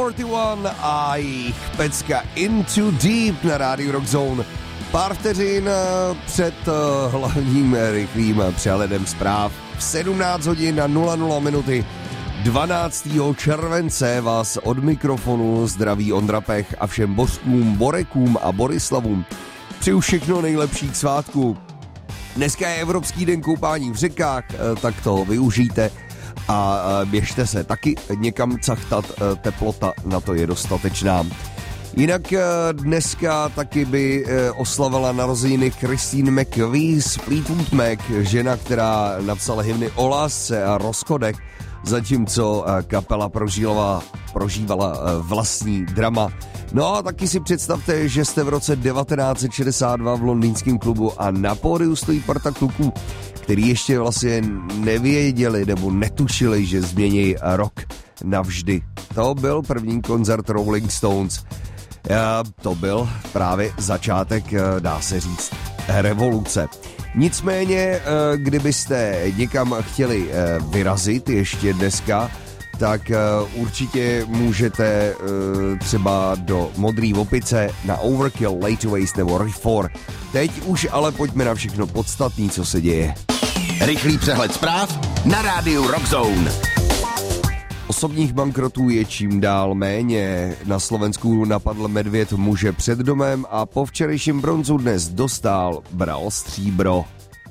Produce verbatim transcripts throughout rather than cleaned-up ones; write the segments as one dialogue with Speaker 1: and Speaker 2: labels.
Speaker 1: čtyřicet jedna a jejich pecka Into Deep na rádiu Rock Zone. Pár vteřin před hlavním rychlým přehledem zpráv. V sedmnáct hodin a nula nula minuty dvanáctého července vás od mikrofonu zdraví Ondra Pech a všem Bořkům, Borekům a Borislavům přeju všechno nejlepší k svátku. Dneska je Evropský den koupání v řekách, tak to využijte a běžte se taky někam cachtat, teplota na to je dostatečná. Jinak dneska taky by oslavila narozeniny Christine McVie z Fleetwood Mac, žena, která napsala hymny o lásce a rozchodech, zatímco kapela prožívala, prožívala vlastní drama. No a taky si představte, že jste v roce devatenáct set šedesát dva v londýnském klubu a na pódiu stojí parta kluků, který ještě vlastně nevěděli nebo netušili, že změní rock navždy. To byl první koncert Rolling Stones. To byl právě začátek, dá se říct, revoluce. Nicméně, kdybyste někam chtěli vyrazit ještě dneska, tak určitě můžete třeba do Modrý opice na Overkill, Lateways nebo Reform. Teď už ale pojďme na všechno podstatné, co se děje.
Speaker 2: Rychlý přehled zpráv na rádiu Rock Zone.
Speaker 1: Osobních bankrotů je čím dál méně. Na Slovensku napadl medvěd muže před domem a po včerejším bronzu dnes dostal bral stříbro.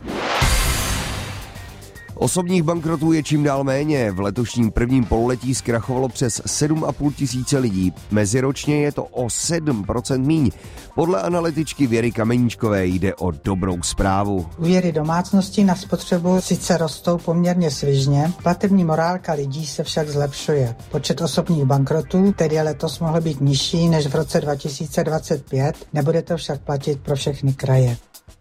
Speaker 1: Osobních bankrotů je čím dál méně. V letošním prvním pololetí zkrachovalo přes sedm a půl tisíce lidí. Meziročně je to o sedm procent míň. Podle analytičky Věry Kameníčkové jde o dobrou zprávu.
Speaker 3: Úvěry domácností na spotřebu sice rostou poměrně svižně, platební morálka lidí se však zlepšuje. Počet osobních bankrotů tedy letos mohl být nižší než v roce dva tisíce dvacet pět, nebude to však platit pro všechny kraje.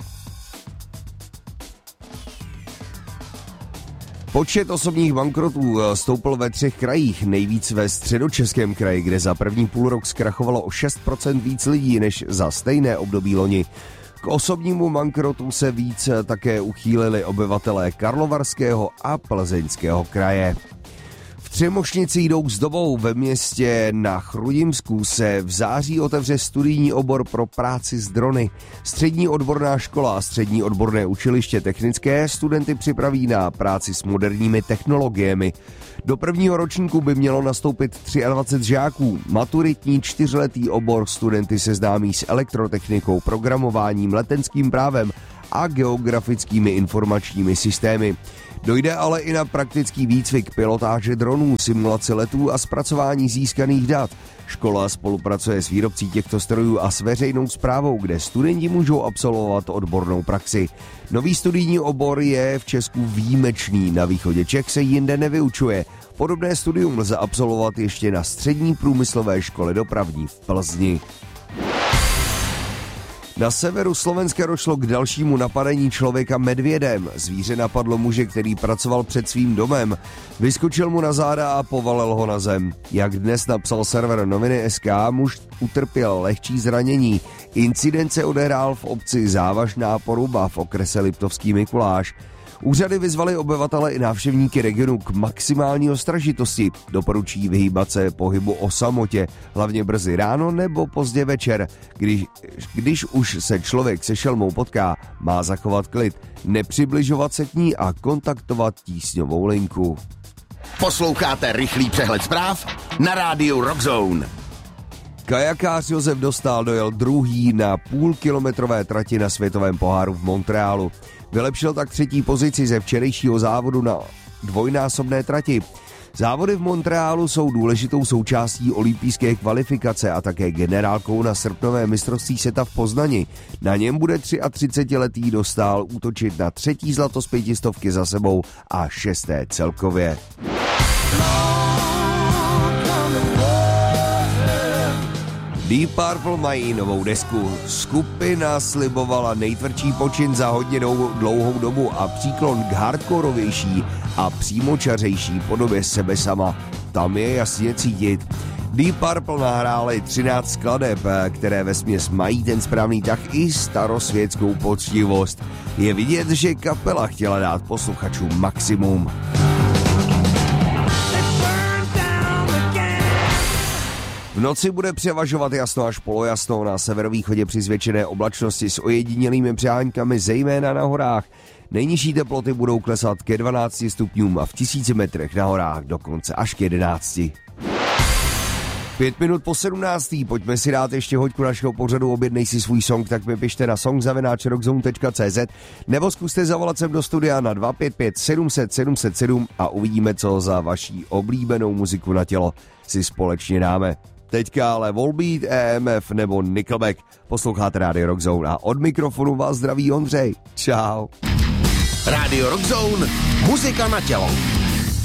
Speaker 1: Počet osobních bankrotů stoupl ve třech krajích, nejvíc ve Středočeském kraji, kde za první půlrok zkrachovalo o šest procent víc lidí než za stejné období loni. K osobnímu bankrotu se víc také uchýlili obyvatelé Karlovarského a Plzeňského kraje. V Třemošnici jdou s dobou. Ve městě na Chrudimsku se v září otevře studijní obor pro práci s drony. Střední odborná škola a střední odborné učiliště technické studenty připraví na práci s moderními technologiemi. Do prvního ročníku by mělo nastoupit dvacet tři žáků. Maturitní čtyřletý obor studenty seznámí s elektrotechnikou, programováním, letenským právem a geografickými informačními systémy. Dojde ale i na praktický výcvik pilotáže dronů, simulaci letů a zpracování získaných dat. Škola spolupracuje s výrobcí těchto strojů a s veřejnou správou, kde studenti můžou absolvovat odbornou praxi. Nový studijní obor je v Česku výjimečný, na východě Čech se jinde nevyučuje. Podobné studium lze absolvovat ještě na střední průmyslové škole dopravní v Plzni. Na severu Slovenska došlo k dalšímu napadení člověka medvědem. Zvíře napadlo muže, který pracoval před svým domem. Vyskočil mu na záda a povalil ho na zem. Jak dnes napsal server noviny tečka es ká, muž utrpěl lehčí zranění. Incident se odehrál v obci Závažná Poruba v okrese Liptovský Mikuláš. Úřady vyzvaly obyvatele i návštěvníky regionu k maximální ostražitosti. Doporučí vyhýbat se pohybu o samotě, hlavně brzy ráno nebo pozdě večer. Když, když už se člověk se šelmou potká, má zachovat klid, nepřibližovat se k ní a kontaktovat tísňovou linku.
Speaker 2: Posloucháte rychlý přehled zpráv na rádiu Rock Zone.
Speaker 1: Kajakář Josef Dostál dojel druhý na půlkilometrové trati na světovém poháru v Montrealu. Vylepšil tak třetí pozici ze včerejšího závodu na dvojnásobné trati. Závody v Montrealu jsou důležitou součástí olympijské kvalifikace a také generálkou na srpnové mistrovství světa v Poznani. Na něm bude třiatřicetiletý Dostál útočit na třetí zlato z pětistovky za sebou a šesté celkově. Deep Purple mají novou desku. Skupina slibovala nejtvrdší počin za hodně dlouhou dobu a příklon k hardkorovější a přímočařejší podobě sebe sama. Tam je jasně cítit. Deep Purple nahráli třináct skladeb, které vesměs mají ten správný tah i starosvětskou poctivost. Je vidět, že kapela chtěla dát posluchačům maximum. V noci bude převažovat jasno až polojasno, na severovýchodě při zvětšené oblačnosti s ojedinělými přeháňkami, zejména na horách. Nejnižší teploty budou klesat ke dvanácti stupňům a v tisíci metrech na horách dokonce až k jedenácti. Pět minut po sedmnáctý, pojďme si dát ještě hoďku našeho pořadu Objednej si svůj song, tak mi pište na song zavináč rockzone tečka cé zet nebo zkuste zavolat sem do studia na dva pět pět sedm set sedm set sedm a uvidíme, co za vaší oblíbenou muziku na tělo si společně dáme. Teďka ale Volbeat, E M F nebo Nickelback. Posloucháte Rádio Rockzone a od mikrofonu vás zdraví Ondřej. Čau.
Speaker 2: Rádio Rockzone, muzika na tělo.